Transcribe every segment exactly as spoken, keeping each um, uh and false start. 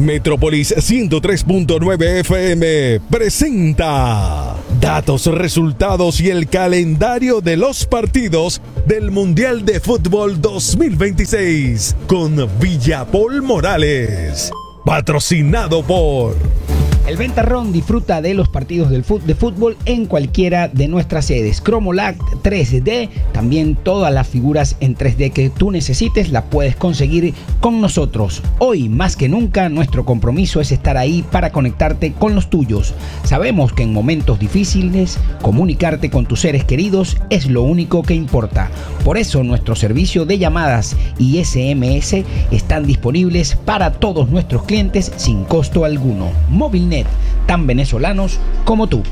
Metrópolis ciento tres punto nueve F M presenta datos, resultados y el calendario de los partidos del Mundial de Fútbol dos mil veintiséis con Villapol Morales. Patrocinado por... El Ventarrón disfruta de los partidos del fut- de fútbol en cualquiera de nuestras sedes. Chromolac tres D, también todas las figuras en tres D que tú necesites las puedes conseguir con nosotros. Hoy más que nunca nuestro compromiso es estar ahí para conectarte con los tuyos. Sabemos que en momentos difíciles comunicarte con tus seres queridos es lo único que importa. Por eso nuestro servicio de llamadas y S M S están disponibles para todos nuestros clientes sin costo alguno. Movilnet, tan venezolanos como tú.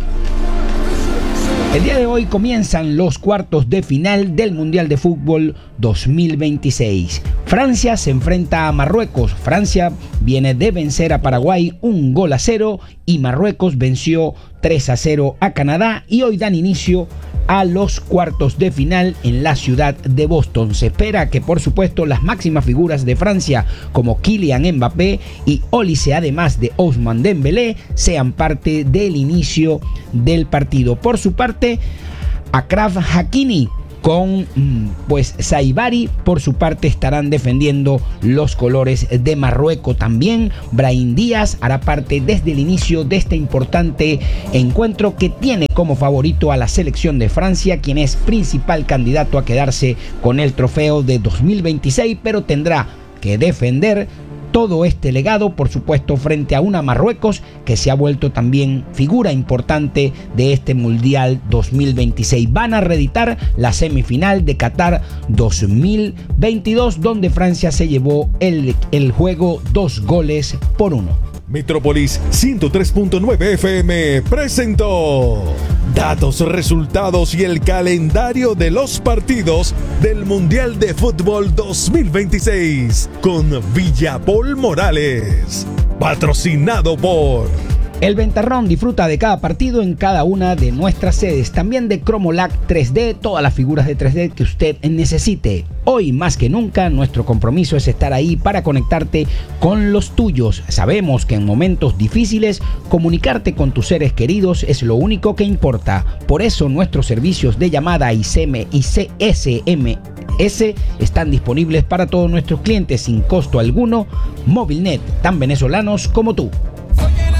El día de hoy comienzan los cuartos de final del Mundial de Fútbol dos mil veintiséis. Francia se enfrenta a Marruecos. Francia viene de vencer a Paraguay un gol a cero y Marruecos venció tres a cero a Canadá y hoy dan inicio a los cuartos de final en la ciudad de Boston. Se espera que, por supuesto, las máximas figuras de Francia como Kylian Mbappé y Olise, además de Ousmane Dembélé, sean parte del inicio del partido. Por su parte, Achraf Hakimi con pues Saibari por su parte estarán defendiendo los colores de Marruecos. También Brahim Díaz hará parte desde el inicio de este importante encuentro que tiene como favorito a la selección de Francia, quien es principal candidato a quedarse con el trofeo de dos mil veintiséis, pero tendrá que defender todo este legado, por supuesto, frente a una Marruecos que se ha vuelto también figura importante de este Mundial dos mil veintiséis. Van a reeditar la semifinal de Qatar dos mil veintidós, donde Francia se llevó el, el juego dos goles por uno. Metrópolis ciento tres punto nueve F M presentó datos, resultados y el calendario de los partidos del Mundial de Fútbol dos mil veintiséis con Villapol Morales. Patrocinado por... El Ventarrón disfruta de cada partido en cada una de nuestras sedes, también de Chromolac tres D, todas las figuras de tres D que usted necesite. Hoy más que nunca nuestro compromiso es estar ahí para conectarte con los tuyos. Sabemos que en momentos difíciles comunicarte con tus seres queridos es lo único que importa. Por eso nuestros servicios de llamada y S M S están disponibles para todos nuestros clientes sin costo alguno. Movilnet, tan venezolanos como tú.